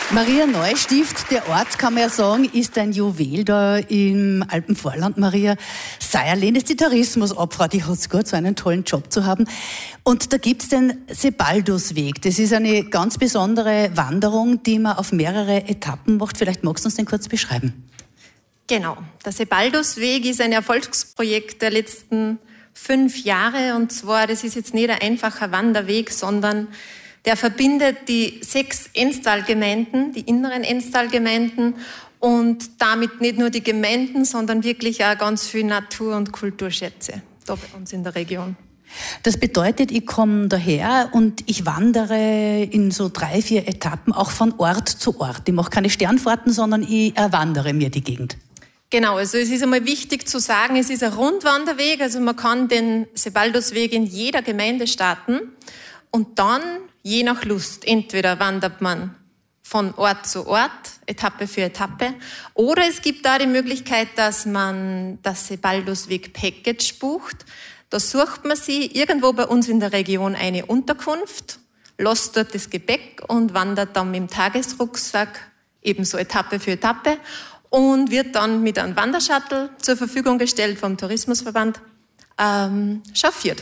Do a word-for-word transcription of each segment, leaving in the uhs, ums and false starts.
Maria Neustift, der Ort, kann man ja sagen, ist ein Juwel da im Alpenvorland. Maria Seierlehn ist die Tourismusopfer, die hat es gut, so einen tollen Job zu haben. Und da gibt's den Sebaldusweg. Das ist eine ganz besondere Wanderung, die man auf mehrere Etappen macht. Vielleicht magst du uns den kurz beschreiben. Genau. Der Sebaldusweg ist ein Erfolgsprojekt der letzten fünf Jahre. Und zwar, das ist jetzt nicht ein einfacher Wanderweg, sondern der verbindet die sechs Enstalgemeinden, die inneren Enstalgemeinden und damit nicht nur die Gemeinden, sondern wirklich auch ganz viele Natur- und Kulturschätze da bei uns in der Region. Das bedeutet, ich komme daher und ich wandere in so drei, vier Etappen, auch von Ort zu Ort. Ich mache keine Sternfahrten, sondern ich erwandere mir die Gegend. Genau, also es ist einmal wichtig zu sagen, es ist ein Rundwanderweg, also man kann den Sebaldusweg in jeder Gemeinde starten und dann je nach Lust, entweder wandert man von Ort zu Ort, Etappe für Etappe, oder es gibt da die Möglichkeit, dass man das Sebaldusweg-Package bucht. Da sucht man sich irgendwo bei uns in der Region eine Unterkunft, lässt dort das Gepäck und wandert dann mit dem Tagesrucksack ebenso Etappe für Etappe und wird dann mit einem Wandershuttle zur Verfügung gestellt vom Tourismusverband ähm, chauffiert.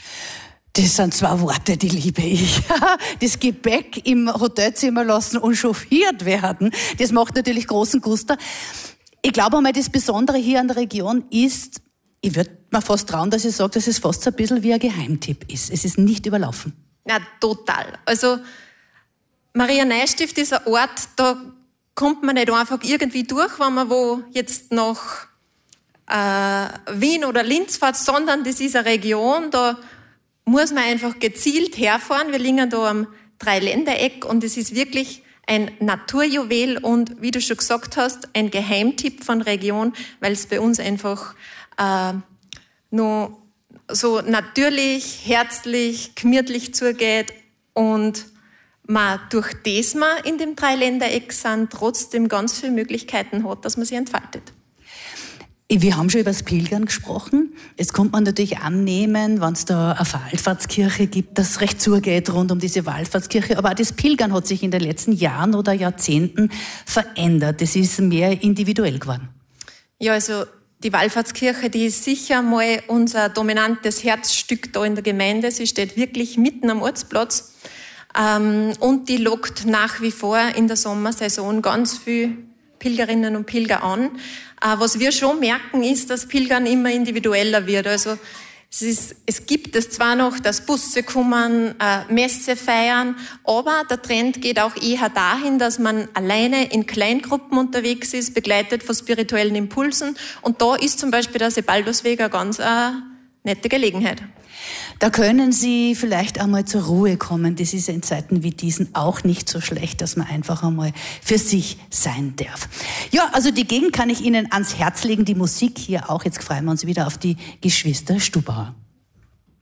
Das sind zwei Worte, die liebe ich. Das Gepäck im Hotelzimmer lassen und chauffiert werden, das macht natürlich großen Guster. Ich glaube einmal, das Besondere hier an der Region ist, ich würde mir fast trauen, dass ich sage, dass es fast so ein bisschen wie ein Geheimtipp ist. Es ist nicht überlaufen. Ja, total. Also Maria Neustift ist ein Ort, da kommt man nicht einfach irgendwie durch, wenn man wo jetzt nach äh, Wien oder Linz fährt, sondern das ist eine Region, da muss man einfach gezielt herfahren. Wir liegen da am Dreiländereck und es ist wirklich ein Naturjuwel und, wie du schon gesagt hast, ein Geheimtipp von Region, weil es bei uns einfach äh, nur so natürlich, herzlich, gemütlich zugeht und man durch das man in dem Dreiländereck sind, trotzdem ganz viele Möglichkeiten hat, dass man sie entfaltet. Wir haben schon über das Pilgern gesprochen. Jetzt kommt man natürlich annehmen, wenn es da eine Wallfahrtskirche gibt, dass es recht zugeht rund um diese Wallfahrtskirche. Aber auch das Pilgern hat sich in den letzten Jahren oder Jahrzehnten verändert. Es ist mehr individuell geworden. Ja, also die Wallfahrtskirche, die ist sicher mal unser dominantes Herzstück da in der Gemeinde. Sie steht wirklich mitten am Ortsplatz. Ähm, und die lockt nach wie vor in der Sommersaison ganz viele Pilgerinnen und Pilger an. Was wir schon merken, ist, dass Pilgern immer individueller wird. Also es, ist, es gibt es zwar noch, dass Busse kommen, äh, Messe feiern, aber der Trend geht auch eher dahin, dass man alleine in Kleingruppen unterwegs ist, begleitet von spirituellen Impulsen. Und da ist zum Beispiel der Sebaldusweg eine ganz äh, nette Gelegenheit. Da können Sie vielleicht einmal zur Ruhe kommen. Das ist in Zeiten wie diesen auch nicht so schlecht, dass man einfach einmal für sich sein darf. Ja, also die Gegend kann ich Ihnen ans Herz legen, die Musik hier auch. Jetzt freuen wir uns wieder auf die Geschwister Stubauer.